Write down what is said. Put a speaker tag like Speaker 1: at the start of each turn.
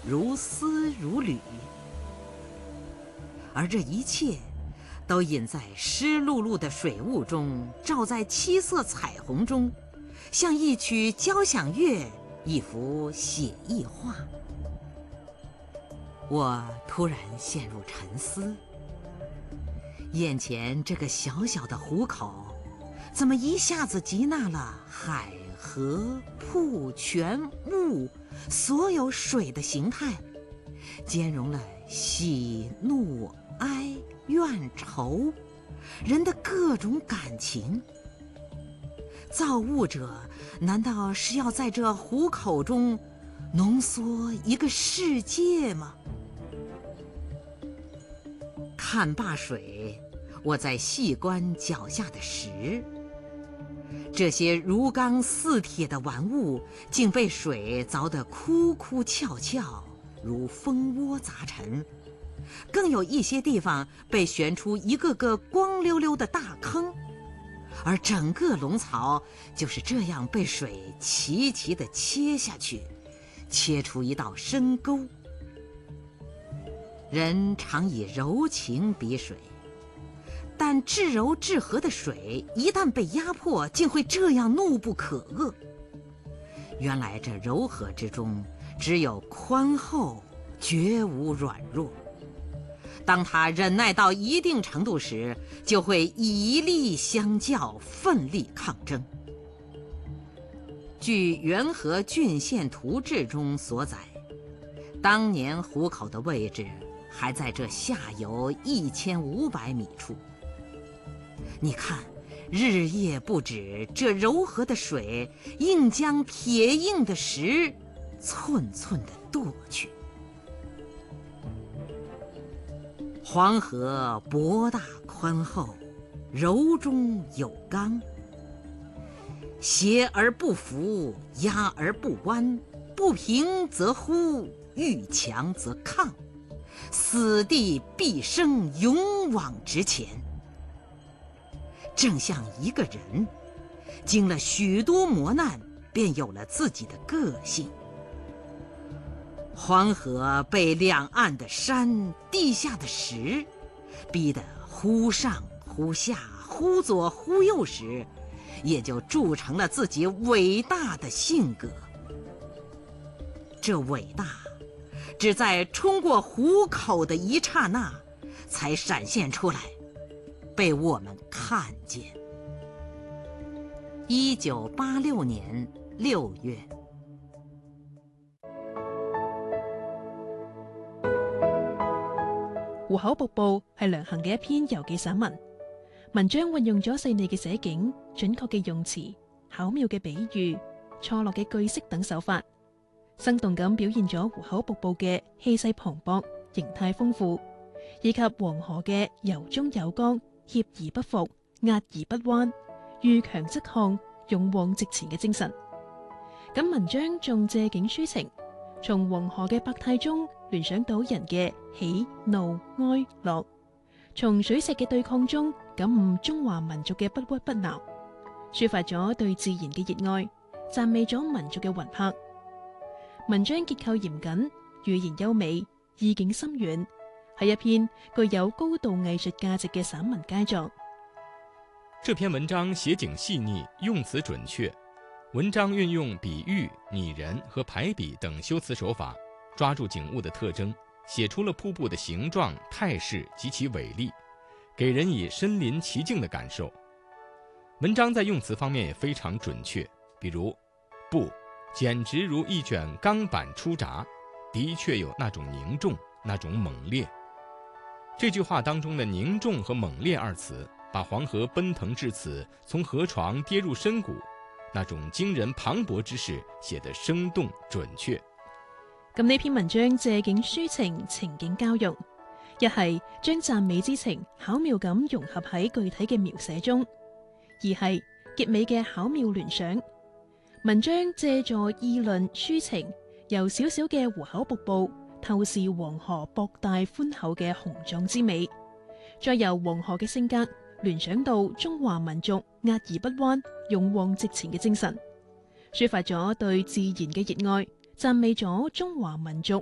Speaker 1: 如丝如缕。而这一切都隐在湿漉漉的水雾中，照在七色彩虹中，像一曲交响乐，一幅写意画。我突然陷入沉思，眼前这个小小的湖口，怎么一下子集纳了海、河、瀑、泉、雾所有水的形态，兼容了喜怒哀怨愁人的各种感情。造物者难道是要在这湖口中浓缩一个世界吗？看罢水，我在细观脚下的石，这些如钢似铁的玩物竟被水凿得枯枯翘翘，如蜂窝杂陈，更有一些地方被旋出一个个光溜溜的大坑，而整个龙槽就是这样被水齐齐地切下去，切出一道深沟。人常以柔情比水，但至柔至和的水一旦被压迫，竟会这样怒不可遏。原来这柔和之中只有宽厚，绝无软弱。当它忍耐到一定程度时，就会以力相较，奋力抗争。据《元和郡县图志》中所载，当年湖口的位置还在这下游1500米处。你看，日夜不止，这柔和的水硬将铁硬的石寸寸地剁去。黄河博大宽厚，柔中有刚，斜而不扶，压而不弯，不平则忽，遇强则抗，死地必生，勇往直前。正像一个人经了许多磨难，便有了自己的个性。黄河被两岸的山、地下的石逼得忽上忽下、忽左忽右时，也就铸成了自己伟大的性格。这伟大只在冲过湖口的一刹那才闪现出来，被我们看见。1986年6月。
Speaker 2: 湖口瀑布係梁衡嘅一篇遊記散文，文章運用咗細膩嘅寫景、準確嘅用詞、巧妙嘅比喻、錯落嘅句式等手法，生動咁表現咗湖口瀑布嘅氣勢磅礴、形態豐富，以及黃河嘅柔中有剛、脅而不服、壓而不彎、遇強則抗、勇往直前嘅精神。咁文章仲借景抒情，從黃河嘅百態中聯想到人嘅喜怒哀樂，從水石嘅對抗中感悟中華民族嘅不屈不撓，抒發咗對自然嘅熱愛，讚美咗民族嘅魂魄。文章結構嚴謹，語言優美，意境深遠，係一篇具有高度藝術價值嘅散文佳作。
Speaker 3: 這篇文章寫景細膩，用詞準確，文章運用比喻、擬人和排比等修辭手法，抓住景物的特徵，寫出了瀑布的形狀、態勢及其偉力，給人以身臨其境的感受。文章在用詞方面也非常準確，比如“不”簡直如一卷鋼板出閘，的確有那種凝重、那種猛烈。這句話當中的凝重和猛烈二詞，把黃河奔騰至此，從河床跌入深谷，那種驚人磅礴之勢寫得生動準確。
Speaker 2: 咁呢篇文章借景抒情，情景交融，一係將讚美之情巧妙咁融合喺具體嘅描寫中，二係結尾嘅巧妙聯想。文章借助意論抒情，由小小嘅湖口瀑布透視黃河博大寬厚嘅雄壯之美，再由黃河嘅性格聯想到中華民族壓而不彎、勇往直前嘅精神，抒發咗對自然嘅熱愛，讚美咗中華民族